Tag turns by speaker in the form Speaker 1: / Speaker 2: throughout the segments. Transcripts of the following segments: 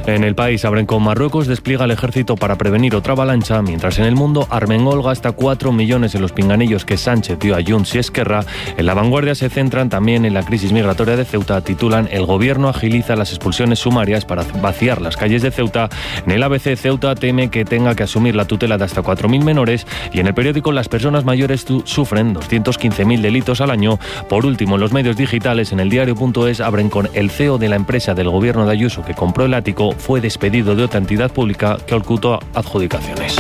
Speaker 1: En el país, Abrencón, Marruecos despliega el ejército para prevenir otra avalancha, mientras en el mundo Armengol gasta 4 millones en los pinganillos que Sánchez dio a Junts y Esquerra. En La Vanguardia se centran también en la crisis migratoria de Ceuta. Titulan: el gobierno agiliza las expulsiones sumarias para vaciar las calles de Ceuta. En el ABC, Ceuta teme que tenga que asumir la tutela de hasta 4.000 menores. Y en el periódico, las personas mayores sufren 215.000 delitos al año. Por último, en los medios digitales, en el diario.es, Abrencón, el CEO de la empresa del gobierno de Ayuso que compró el ático, fue despedido de otra entidad pública que ocultó adjudicaciones.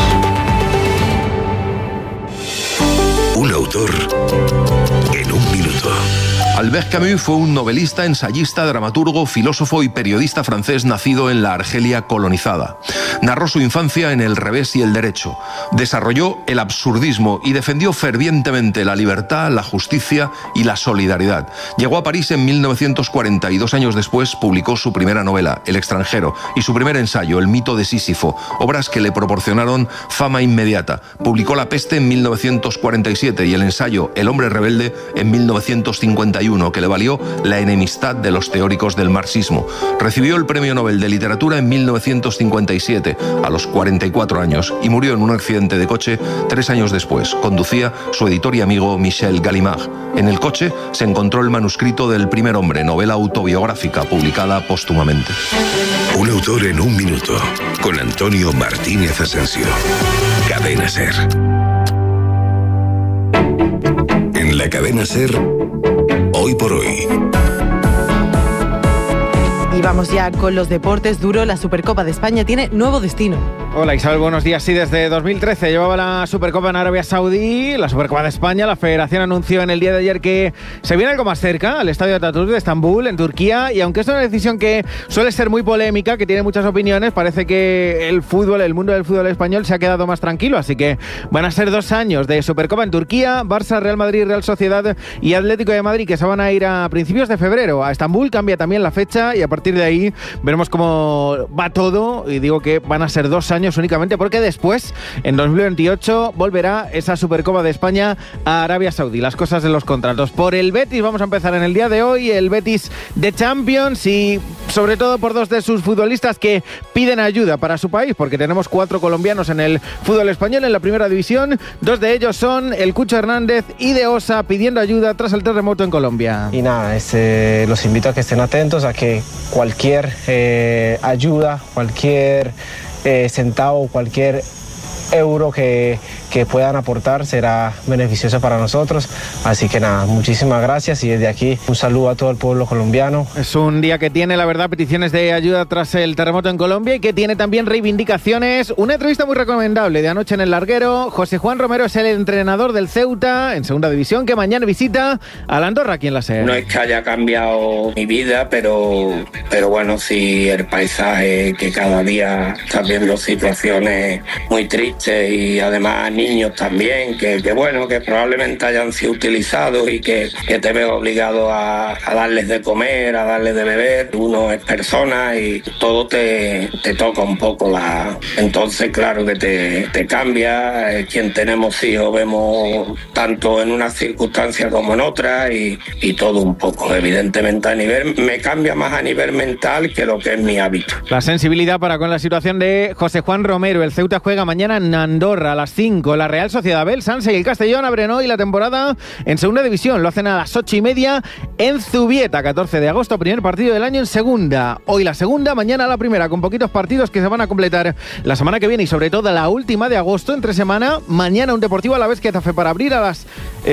Speaker 2: Un autor en un minuto.
Speaker 3: Albert Camus fue un novelista, ensayista, dramaturgo, filósofo y periodista francés nacido en la Argelia colonizada. Narró su infancia en el revés y el derecho. Desarrolló el absurdismo y defendió fervientemente la libertad, la justicia y la solidaridad. Llegó a París en 1940 y 2 años después publicó su primera novela, El extranjero, y su primer ensayo, El mito de Sísifo, obras que le proporcionaron fama inmediata. Publicó La peste en 1947 y el ensayo El hombre rebelde en 1951. Que le valió la enemistad de los teóricos del marxismo. Recibió el Premio Nobel de Literatura en 1957, a los 44 años, y murió en un accidente de coche 3 años después. Conducía su editor y amigo Michel Gallimard. En el coche se encontró el manuscrito del Primer hombre, novela autobiográfica publicada póstumamente.
Speaker 2: Un autor en un minuto, con Antonio Martínez Asensio. Cadena SER. En la Cadena SER, Hoy por Hoy.
Speaker 4: Y vamos ya con los deportes. Duro, la Supercopa de España tiene nuevo destino.
Speaker 5: Hola Isabel, buenos días. Sí, desde 2013 llevaba la Supercopa en Arabia Saudí, la Supercopa de España. La Federación anunció en el día de ayer que se viene algo más cerca, al Estadio Atatürk de Estambul, en Turquía. Y aunque es una decisión que suele ser muy polémica, que tiene muchas opiniones, parece que el mundo del fútbol español se ha quedado más tranquilo. Así que van a ser 2 años de Supercopa en Turquía. Barça, Real Madrid, Real Sociedad y Atlético de Madrid, que se van a ir a principios de febrero a Estambul. Cambia también la fecha y a partir de ahí veremos cómo va todo. Y digo que van a ser 2 años únicamente, porque después, en 2028, volverá esa Supercopa de España a Arabia Saudí. Las cosas de los contratos. Por el Betis vamos a empezar en el día de hoy. El Betis de Champions, y sobre todo por 2 de sus futbolistas que piden ayuda para su país, porque tenemos 4 colombianos en el fútbol español en la primera división. 2 de ellos son el Cucho Hernández y De Osa, pidiendo ayuda tras el terremoto en Colombia.
Speaker 6: Y nada, los invito a que estén atentos, a que cualquier ayuda, cualquier centavo, cualquier euro que puedan aportar será beneficioso para nosotros. Así que nada, muchísimas gracias, y desde aquí un saludo a todo el pueblo colombiano.
Speaker 5: Es un día que tiene, la verdad, peticiones de ayuda tras el terremoto en Colombia, y que tiene también reivindicaciones. Una entrevista muy recomendable de anoche en El Larguero. José Juan Romero es el entrenador del Ceuta en segunda división, que mañana visita a la Andorra aquí en la SER.
Speaker 7: No es que haya cambiado mi vida, pero bueno, sí, el paisaje, que cada día estás viendo situaciones muy tristes, y además niños también, que bueno, que probablemente hayan sido utilizados y que te veo obligado a darles de comer, a darles de beber. Uno es persona y todo te toca un poco entonces claro que te cambia. Quien tenemos hijos vemos tanto en unas circunstancias como en otras, y todo un poco, evidentemente me cambia más a nivel mental que lo que es mi hábito.
Speaker 5: La sensibilidad para con la situación de José Juan Romero. El Ceuta juega mañana en Andorra a las 5. La Real Sociedad, el Sanse y el Castellón abren hoy la temporada en segunda división. Lo hacen a las 8:30 en Zubieta, 14 de agosto, primer partido del año en segunda. Hoy la segunda, mañana la primera, con poquitos partidos que se van a completar la semana que viene, y sobre todo la última de agosto, entre semana. Mañana un Deportivo Alavés Getafe para abrir a las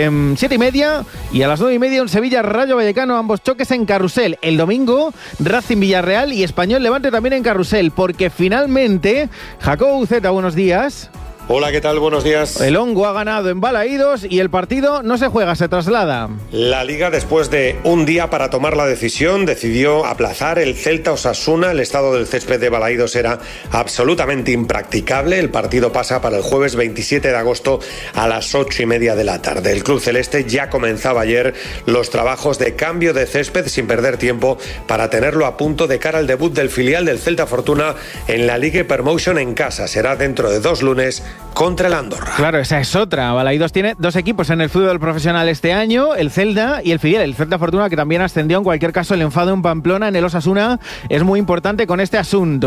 Speaker 5: 7:30, y a las 9:30 un Sevilla Rayo Vallecano, ambos choques en Carrusel. El domingo Racing Villarreal y Español Levante también en Carrusel, porque finalmente Jacobo Uceta, buenos días.
Speaker 8: Hola, ¿qué tal? Buenos días.
Speaker 5: El Hongo ha ganado en Balaídos y el partido no se juega, se traslada.
Speaker 8: La Liga, después de un día para tomar la decisión, decidió aplazar el Celta-Osasuna. El estado del césped de Balaídos era absolutamente impracticable. El partido pasa para el jueves 27 de agosto a las 8:30 de la tarde. El club celeste ya comenzaba ayer los trabajos de cambio de césped sin perder tiempo para tenerlo a punto de cara al debut del filial del Celta Fortuna en la Liga Promotion en casa. Será dentro de 2 lunes contra el Andorra.
Speaker 5: Claro, esa es otra. Balaídos tiene 2 equipos en el fútbol profesional este año, el Celta y el filial, el Celta Fortuna, que también ascendió. En cualquier caso, el enfado en Pamplona, en el Osasuna, es muy importante con este asunto.